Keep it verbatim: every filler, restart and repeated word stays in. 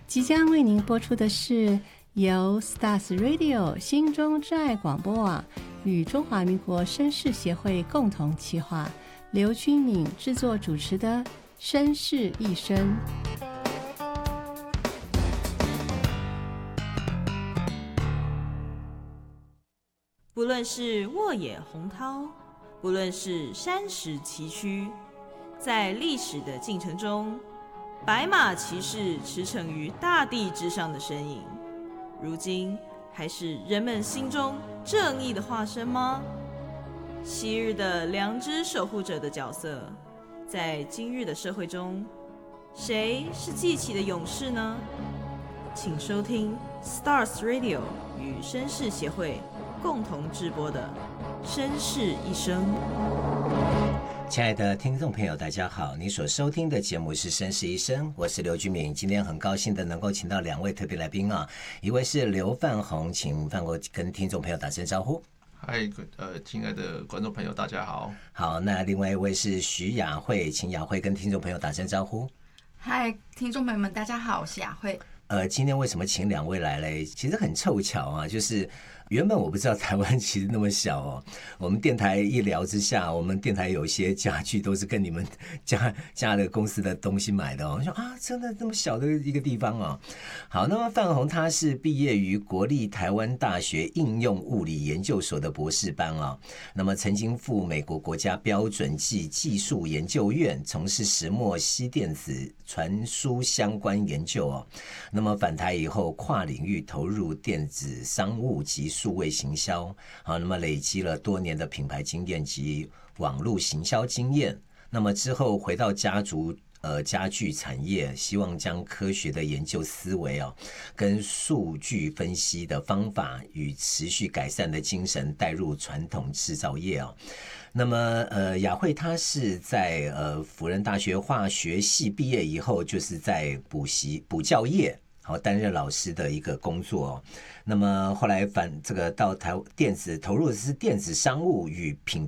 即将为您播出的是由 Stars Radio 心中之爱广播网与中华民国绅士协会共同企划，刘君敏制作主持的绅士一生。 不论是沃野洪涛，不论是山石崎岖，在历史的进程中，白马骑士驰骋于大地之上的身影，如今还是人们心中正义的化身吗？昔日的良知守护者的角色，在今日的社会中，谁是记起的勇士呢？请收听 Stars Radio 与绅士协会共同制播的《绅士一生》。 亲爱的听众朋友，大家好，你所收听的节目是《绅士一生》，我是刘君敏。今天很高兴的能够请到两位特别来宾啊，一位是刘范宏，请范宏跟听众朋友打声招呼。 嗨，呃，亲爱的观众朋友，大家好。 好，那另外一位是徐雅慧，请雅慧跟听众朋友打声招呼。 嗨，听众朋友们，大家好，我是雅慧。 呃，今天为什么请两位来嘞？其实很凑巧啊，就是原本我不知道台湾其实那么小哦。我们电台一聊之下，我们电台有些家具都是跟你们家家的公司的东西买的哦。我说啊，真的这么小的一个地方哦。好，那么范宏他是毕业于国立台湾大学应用物理研究所的博士班啊、哦。那么曾经赴美国国家标准暨技术研究院从事石墨烯电子传输相关研究哦。那么返台以后，跨领域投入电子商务及数位行销，好，那么累积了多年的品牌经验及网络行销经验。那么之后回到家族呃家具产业，希望将科学的研究思维哦，跟数据分析的方法与持续改善的精神带入传统制造业哦。那么，呃，雅慧她是在呃辅仁大学化学系毕业以后，就是在补习补教业，好担任老师的一个工作、哦。那么后来反这个到台电子投入的是电子商务与品